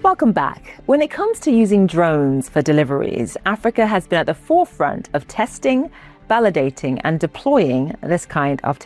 Welcome back. When it comes to using drones for deliveries, Africa has been at the forefront of testing, validating, and deploying this kind of